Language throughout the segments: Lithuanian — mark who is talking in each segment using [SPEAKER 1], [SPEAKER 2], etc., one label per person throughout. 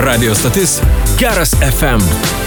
[SPEAKER 1] Radio stotis Geras FM.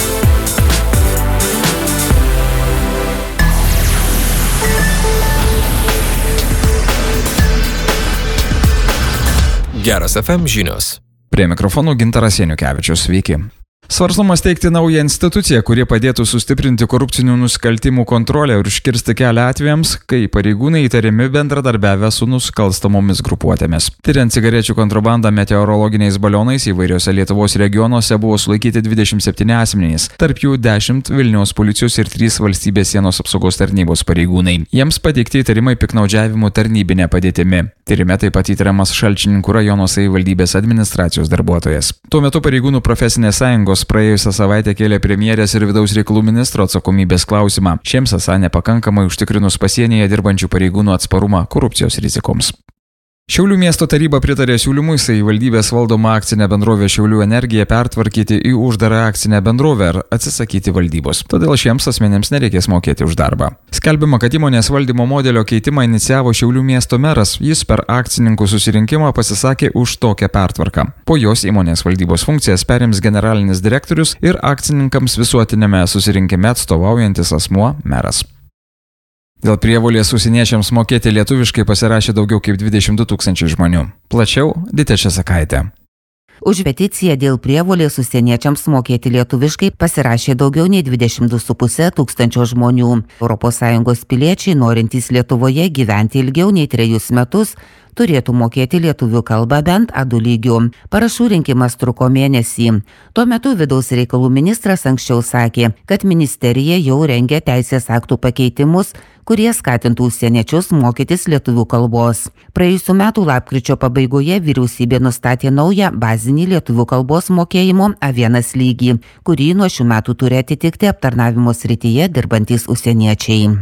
[SPEAKER 1] Geras FM žinios.
[SPEAKER 2] Prie mikrofonų Gintaras Janukevičius. Sveiki. Svarstoma steigti naują instituciją, kuri padėtų sustiprinti korupcinių nusikaltimų kontrolę ir užkirsti kelią atvejams, kai pareigūnai įtariami bendradarbiavę su nusikalstamomis grupuotėmis. Tyriant cigarečių kontrabandą meteorologiniais balionais įvairiose Lietuvos regionuose buvo sulaikyti 27 asmenys, tarp jų 10 Vilniaus policijos ir 3 valstybės sienos apsaugos tarnybos pareigūnai. Jiems pateikti įtarimai piktnaudžiavimu tarnybinė padėtimi. Tyrime taip pat įtariamas Šalčininkų rajono savivaldybės administracijos darbuotojas. Tuo metu pareigūnų profesinės sąjungos praėjusią savaitę kėlė premjerės ir vidaus reikalų ministro atsakomybės klausimą. Šiems esą nepakankamai užtikrinus pasienyje dirbančių pareigūnų atsparumą korupcijos rizikoms. Šiaulių miesto taryba pritarė siūlymui savivaldybės valdomą akcinę bendrovę Šiaulių energiją pertvarkyti į uždarą akcinę bendrovę ar atsisakyti valdybos. Todėl šiems asmenėms nereikės mokėti už darbą. Skelbiama, kad įmonės valdymo modelio keitimą inicijavo Šiaulių miesto meras. Jis per akcininkų susirinkimą pasisakė už tokią pertvarką. Po jos įmonės valdybos funkcijas perims generalinis direktorius ir akcininkams visuotinėme susirinkime atstovaujantis asmuo meras. Dėl prievolės užsieniečiams mokėti lietuviškai pasirašė daugiau kaip 22 000 žmonių. Plačiau Ditė Česakaitė.
[SPEAKER 3] Už peticiją dėl prievolės užsieniečiams mokėti lietuviškai pasirašė daugiau nei 22,5 tūkstančio žmonių. ES piliečiai, norintys Lietuvoje gyventi ilgiau nei 3 metus, turėtų mokėti lietuvių kalbą bent A2 lygiu. Parašų rinkimas truko mėnesį. Tuo metu vidaus reikalų ministras anksčiau sakė, kad ministerija jau rengia teisės aktų pakeitimus, kurie skatintų užsieniečius mokytis lietuvių kalbos. Praėjusių metų lapkričio pabaigoje vyriausybė nustatė naują bazinį lietuvių kalbos mokėjimo A1 lygį, kurį nuo šių metų turi atitikti aptarnavimo srityje dirbantys užsieniečiai.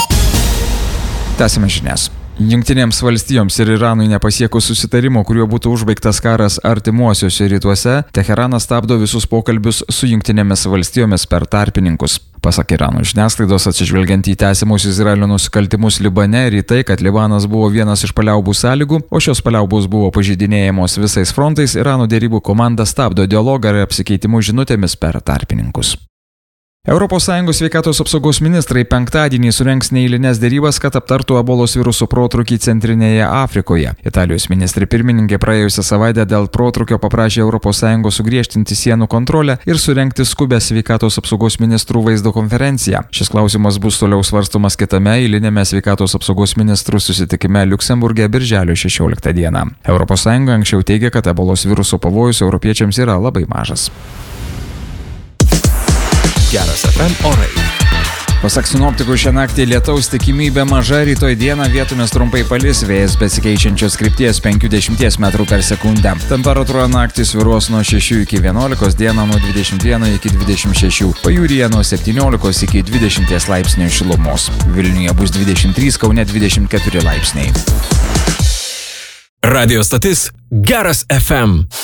[SPEAKER 2] Tęsime žinias. Jungtinėms valstijoms ir Iranui nepasiekus susitarimo, kuriuo būtų užbaigtas karas artimuosiuose rytuose, Teheranas stabdo visus pokalbius su Jungtinėmis valstijomis per tarpininkus. Pasak Irano žiniasklaidos, atsižvelgiant į tęsiamus Izraelio nusikaltimus Libane ir į tai, kad Libanas buvo vienas iš paliaubų sąlygų, o šios paliaubos buvo pažeidinėjamos visais frontais, Irano derybų komanda stabdo dialogą ir apsikeitimus žinutėmis per tarpininkus. ES sveikatos apsaugos ministrai penktadienį surengs neeilinės derybas, kad aptartų ebolos viruso protrūkį Centrinėje Afrikoje. Italijos ministrė pirmininkė praėjusią savaitę dėl protrūkio paprašė ES sugriežtinti sienų kontrolę ir surengti skubę sveikatos apsaugos ministrų vaizdo konferenciją. Šis klausimas bus toliau svarstomas kitame eilinėme sveikatos apsaugos ministrų susitikime Liuksemburge birželio 16 dieną. ES anksčiau teigė, kad ebolos viruso pavojus europiečiams yra labai mažas.
[SPEAKER 1] Geras FM orai.
[SPEAKER 2] Pasak sinoptikų, šią naktį lietaus tikimybė maža, rytoj dieną vietomis trumpai palis, vėjas besikeičiančios krypties 50 m/s. Temperatūra naktį svyruos nuo 6 iki 11, dieną nuo 21 iki 26, pajūryje nuo 17 iki 20 laipsnių šilumos. Vilniuje bus 23, Kaune 24 laipsniai.
[SPEAKER 1] Radio stotis Geras FM.